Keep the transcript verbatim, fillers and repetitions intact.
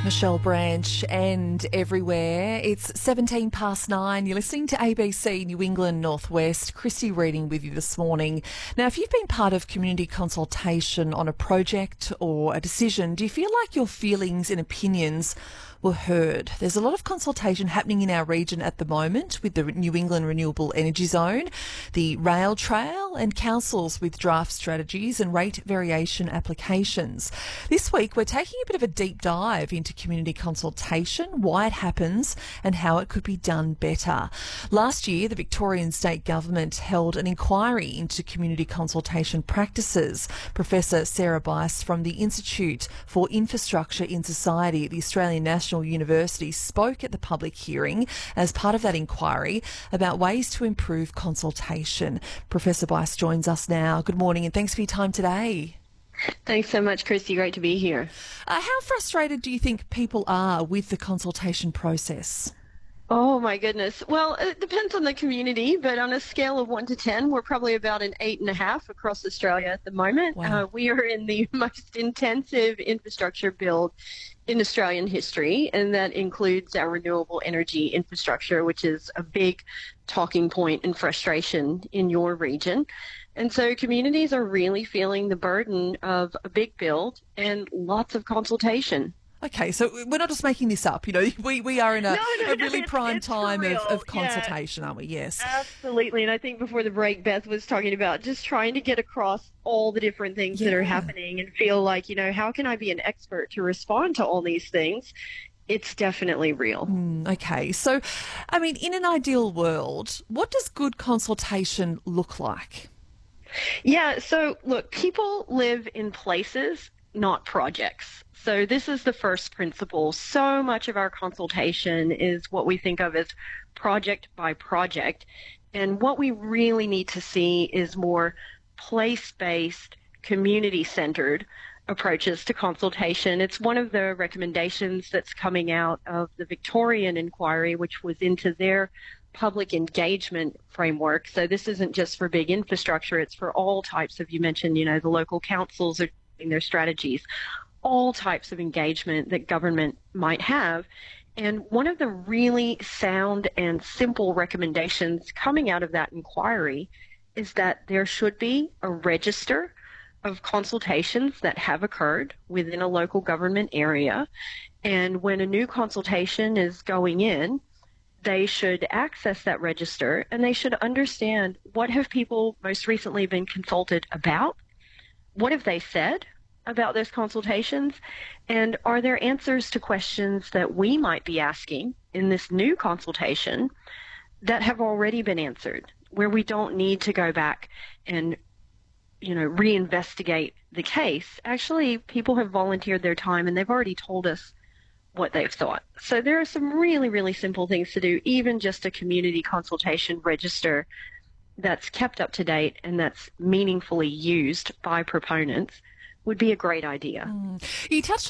Michelle Branch and everywhere. It's seventeen past nine. You're listening to A B C New England Northwest. Christy reading with you this morning. Now, if you've been part of community consultation on a project or a decision, do you feel like your feelings and opinions were heard? There's a lot of consultation happening in our region at the moment with the New England Renewable Energy Zone, the Rail Trail, and councils with draft strategies and rate variation applications. This week, we're taking a bit of a deep dive into community consultation, why it happens, and how it could be done better. Last year, the Victorian State Government held an inquiry into community consultation practices. Professor Sarah Bice from the Institute for Infrastructure in Society at the Australian National University spoke at the public hearing as part of that inquiry about ways to improve consultation. Professor Bice joins us now. Good morning and thanks for your time today. Thanks so much, Christy. Great to be here. Uh, how frustrated do you think people are with the consultation process? Oh, my goodness. Well, it depends on the community, but on a scale of one to ten, we're probably about an eight and a half across Australia at the moment. Wow. Uh, we are in the most intensive infrastructure build in Australian history, and that includes our renewable energy infrastructure, which is a big talking point and frustration in your region. And so communities are really feeling the burden of a big build and lots of consultation. Okay, so we're not just making this up, you know, we, we are in a, No, no, a really no, it's, prime it's time of, real. of Yeah. consultation, aren't we? Yes. Absolutely. And I think before the break, Beth was talking about just trying to get across all the different things that are Yeah. happening and feel like, you know, how can I be an expert to respond to all these things? It's definitely real. Mm, okay, so, I mean, in an ideal world, what does good consultation look like? Yeah. So, look, people live in places, not projects. So this is the first principle. So much of our consultation is what we think of as project by project. And what we really need to see is more place-based, community-centered approaches to consultation. It's one of the recommendations that's coming out of the Victorian inquiry, which was into their public engagement framework. So this isn't just for big infrastructure, it's for all types of, you mentioned, you know, the local councils are doing their strategies, all types of engagement that government might have. And one of the really sound and simple recommendations coming out of that inquiry is that there should be a register of consultations that have occurred within a local government area. And when a new consultation is going in, they should access that register and they should understand what have people most recently been consulted about, what have they said about those consultations, and are there answers to questions that we might be asking in this new consultation that have already been answered, where we don't need to go back and, you know, reinvestigate the case. Actually, people have volunteered their time and they've already told us what they've thought. So there are some really, really simple things to do, even just a community consultation register that's kept up to date and that's meaningfully used by proponents would be a great idea. Mm. You touched